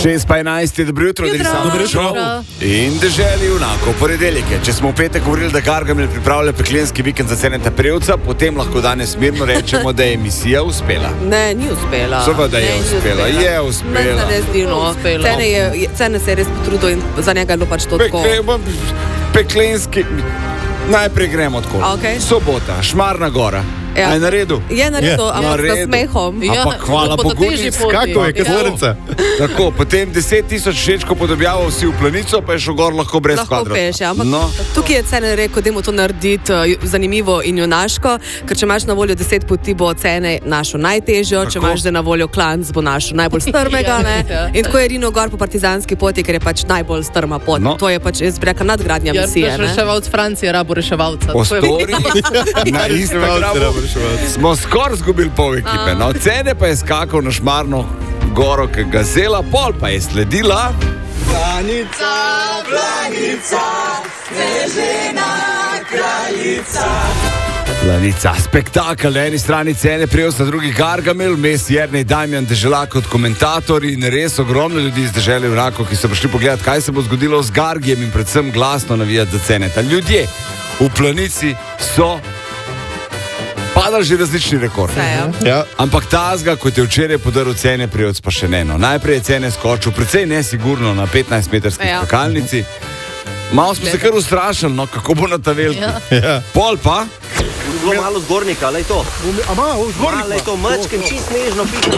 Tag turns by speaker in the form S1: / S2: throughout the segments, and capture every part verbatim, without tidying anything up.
S1: šest pa enajst je dobro jutro,
S2: Jutro.
S1: Dobro jutro. In deželi junako, ponedeljke. Če smo v petek govorili, da Gargamel pripravlja peklenski vikend za Ceneta Prevca, potem lahko danes mirno rečemo, da je misija uspela.
S2: Ne, ni uspela.
S1: Sova, da je
S2: Ne, ni
S1: uspela. Je uspela.
S2: Ne, ne, ne,
S3: Uspela.
S2: Cene, je, cene se je res potrudil in za njega je bilo pač to tako.
S1: Pekle, peklenski... Najprej gremo tako.
S2: Okay.
S1: Sobota, Šmarna gora.
S2: Ja.
S1: A je na redu?
S2: Je naredil,
S1: Na
S2: ampak s
S1: redu.
S2: smehom.
S3: Ja,
S1: Ampak hvala
S3: po
S1: Bogu,
S3: težji
S1: nic,
S3: poti.
S1: kako je,
S3: Ja.
S1: katolica. Tako, potem deset tisoč všečkov podobjavo vsi v planico, pa je šel gor lahko brez
S2: Lahko
S1: kvadra.
S2: peš, ja, ampak
S1: No.
S2: tukaj je Cene rekel, da mu to narediti uh, zanimivo in junaško, ker če imaš na voljo deset poti, bo Cene našel najtežjo, če
S1: Tako.
S2: imaš zdaj na voljo klanc, bo našel najbolj strmega. Ne?
S3: Ja.
S2: In tako je rinil gor po partizanski poti, ker je pač najbolj strma pot.
S1: No.
S2: To je pač, jaz bi rekla, nadgradnja
S3: Ja,
S2: misije.
S3: naš
S2: ne.
S3: reševalc Francije, rabo reševalca.
S1: Po
S3: To je-
S1: storiji na Instagramu smo skoraj zgubili pol ekipe. No, Cene pa je skakal na Šmarno goro, ki ga zela, pol pa je sledila. Planica, planica, snežena kraljica. Planica, spektakel, na eni strani Cene Prevca, drugi Gargamel, mes Jernej Damjan Deželak kot komentator in res ogromno ljudi iz dežele v Rako, ki so prišli pogledati, kaj se bo zgodilo z Gargijem in predvsem glasno navijati za Ceneta. Ljudje v Planici so padali že različni rekordi.
S2: Vse, ja.
S4: Ja.
S1: Ampak tazga, kot je včeraj podaril Cene Prevc, pa še ne. No. Najprej je Cene skočil, precej nesigurno na petnajstmetrski
S2: Ja.
S1: skakalnici. Malo smo se kar ustrašili, no, kako bo na ta veliki.
S3: Ja.
S4: Ja.
S1: Pol pa,
S5: Bilo malo zgornika, lej to.
S4: Ama, v
S5: Malo, lej to, mečkem, čist nežno piše.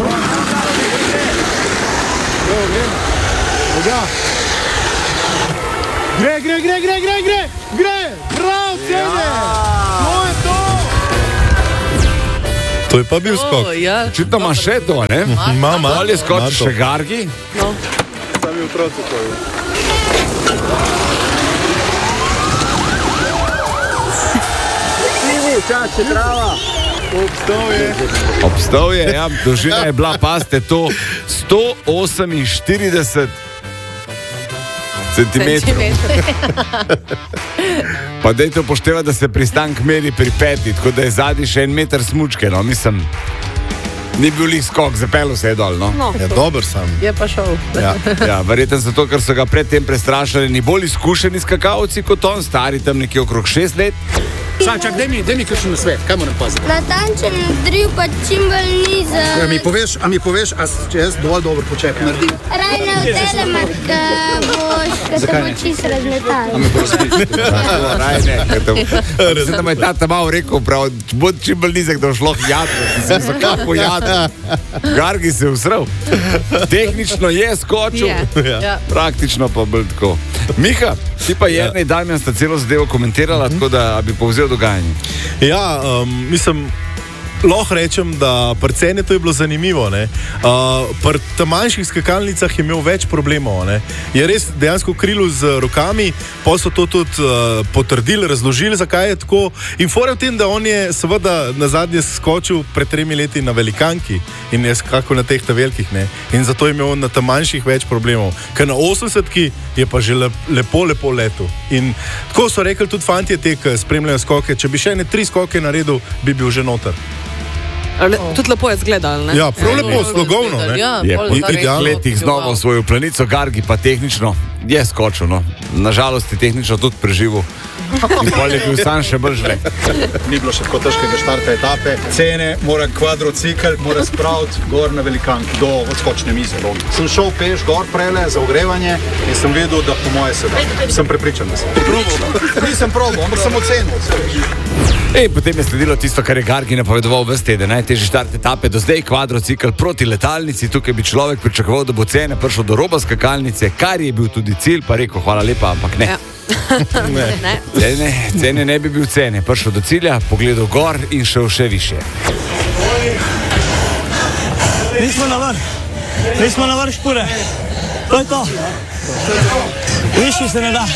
S4: Ja. Gre, gre, gre, gre, gre, gre, gre, prav, Cene! To je to! To je pa bil skok.
S3: O, ja.
S1: očitno ima še to, ne?
S4: Mama.
S1: Pol je skočil še Gargi.
S2: No.
S4: Sami otroci to je.
S5: Čače, trava.
S4: Obstal je.
S1: Obstal je, ja, dolžina je bila, paste, to sto oseminštirideset centimetrov. Pa dajte upoštevati, da se pristank meri pri peti, tako da je zadnji še en meter smučke, no, mislim, ni bil lih skok, zapelo se je dol, no.
S2: No.
S4: Ja, dober sam.
S3: Je pa šel.
S4: Ja.
S1: Ja, verjetno zato, ker so ga predtem prestrašili ni bolj izkušeni skakalci kot on, stari tam nekje okrog šest let.
S6: Sam, čak, daj mi, daj mi kakšen nasvet, kaj moram paziti?
S7: Natančen driv pa čim bolj
S6: A
S7: nizek.
S6: mi poveš, a mi poveš, a če jaz dovolj dobro počep naredim?
S7: Rajne v telemark boš, ko se bo čist razletal.
S1: Tako, raj ne, ker tam, mislim, da me je tata malo rekel, prav, bod čim bolj nizek, da bo šlo jadro, sem se kako jadro. Gargi se je usral. Tehnično je skočil,
S2: Je.
S3: Ja.
S1: praktično pa bolj tako. Miha, ti pa Jernej Damjan sta celo zadevo komentirala, tako da bi povzel dogajanje.
S4: Ja, um, mislim, lahko rečem, da pri Cene to je bilo zanimivo. ne. Uh, pri tem manjših skakalnicah je imel več problemov. Ne. Je res dejansko krilo z rokami, pa so to tudi uh, potrdili, razložili, zakaj je tako. In fora v tem, da on je seveda na zadnje skočil pred tremi leti na velikanki in je skakal na teh ta velikih. Ne. In zato je imel na tem manjših več problemov. Ker na osemdesetki je pa že lep, lepo, lepo leto. In tako so rekli tudi fantje, te, ki spremljajo skoke, če bi še ne tri skoke naredil, bi bil že noter.
S2: Le, tudi lepo je zgledal, ne?
S4: Ja, prav lepo,
S3: Ja,
S4: slogovno. Ne?
S3: Ja,
S1: Je
S3: pol
S1: po
S3: tako
S1: treh
S4: idealno.
S1: letih znova osvojil planico, Gargi pa tehnično je skočil. No. Nažalost je tehnično tudi preživel. In pol je bil sam še bolj žle.
S6: Ni bilo še tako težkega štarta etape. Cene mora kvadrocikl, mora spraviti gor na velikanki do odskočne mize. Sem šel peš gor prele za ogrevanje in sem videl, da po moje se da. Sem prepričan, da sem. Probal. Nisem probal, ampak sem ocenil.
S1: In potem je sledilo tisto, kar je Gargi napovedoval ves teden. Najtežji štart etape do zdaj, kvadrocikl proti letalnici. Tukaj bi človek pričakoval, da bo Cene prišel do roba skakalnice, kar je bil tudi cilj, pa rekel hvala lepa, ampak ne.
S2: Ja. ne. ne.
S1: Cene, cene ne bi bil Cene, prišel do cilja, pogledal gor in šel še više.
S8: Nismo na vrh, nismo na vrh špure. To je to. Višji se ne da.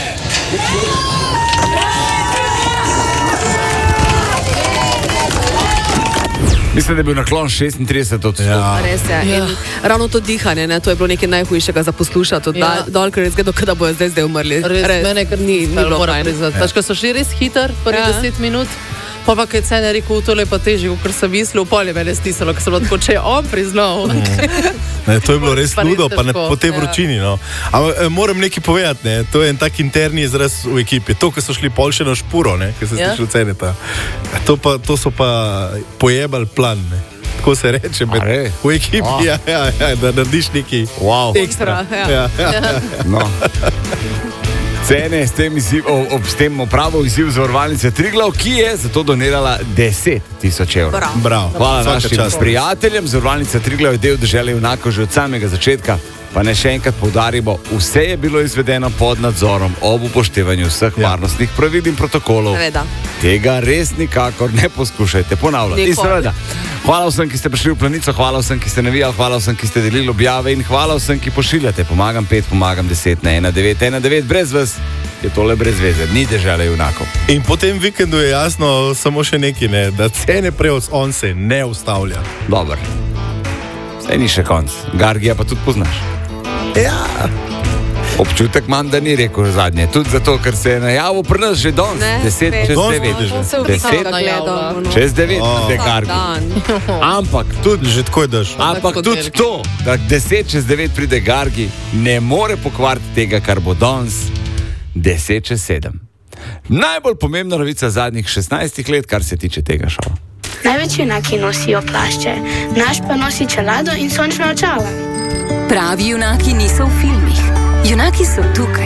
S1: Mislim, da je bil naklon šestintrideset odstotkov.
S4: Ja.
S2: Res je. In ravno to dihanje, ne, to je bilo nekaj najhujšega za poslušati.
S3: Ja.
S2: Ja. Dol, ker je zgledal, da bojo zdaj, zdaj umrli.
S3: Res, res mene kar
S2: ni, ni bilo
S3: moram
S2: fajn.
S3: priznati. Ja. So šli res hiter, prvi
S2: Ja.
S3: deset minut. Pa pa kaj Cene rekel, tole je pa težje, kot sem mislil, polje mene stisnilo, ker sem bilo tako, če je on priznal.
S4: Ne, to je bilo res
S3: Pa res
S4: ludo, pa ne
S3: težko,
S4: po tej
S3: ja.
S4: vročini. No. Ampak eh, moram nekaj povedati, ne. To je en tak interni izraz v ekipi. To, ko so šli pol še na špuro, ki se
S3: Ja.
S4: sliši ceneta. To, pa, to so pa pojebali plan. Ne. Tako se reče med,
S1: A re?
S4: v ekipi,
S1: Oh.
S4: ja, ja, ja, da narediš nekaj
S1: Wow.
S4: ekstra.
S2: Ja.
S4: Ja, ja.
S1: No. Cene s tem, izziv, ob, s tem opravo izziv zavarovalnice Triglav, ki je zato donirala deset tisoč evrov.
S2: Bravo.
S4: Bravo.
S1: Hvala
S4: Vsaka
S1: našim
S4: čast.
S1: prijateljem. Zavarovalnica Triglav je del Dežele junakov že od samega začetka. Pa ne še enkrat poudarimo, vse je bilo izvedeno pod nadzorom ob upoštevanju vseh
S4: Ja.
S1: varnostnih pravil in protokolov.
S2: Seveda.
S1: Tega res nikakor ne poskušajte ponavljati. In
S2: Nikoli.
S1: seveda, hvala vsem, ki ste prišli v Planico, hvala vsem, ki ste navijali, hvala vsem, ki ste delili objave in hvala vsem, ki pošiljate. Pomagam pet, pomagam deset na ena devet ena devet. Brez vas je tole brez veze, ni Dežele junakov.
S4: In po tem vikendu je jasno samo še nekaj, ne, da cene prevoz on se ne ustavlja.
S1: Dober. Saj ni še konc. Gargija pa tudi poznaš.
S4: Ja.
S1: Občutek imam, da ni rekel zadnje. Tudi zato, ker se je najavil pri nas že danes,
S2: Ne,
S1: deset
S2: spet.
S1: čez
S4: Danes
S1: devet.
S4: vidiš, ne?
S2: Se v
S1: Deset
S2: vikendu gledamo. no.
S1: čez devet,
S4: Oh.
S1: te
S2: Vsak
S1: gargi.
S2: dan.
S1: Ampak tudi,
S4: Že tako je daš.
S1: ampak
S3: kot
S1: tudi
S3: velik.
S1: to, da deset čez devet pride gargi, ne more pokvariti tega, kar bo danes deset čez sedem. Najbolj pomembna novica zadnjih šestnajstih let, kar se tiče tega šova.
S7: Največ junaki nosijo plašče, naš pa nosi čelado in sončna očala.
S9: Pravi junaki niso v filmih. Junaki so tukaj,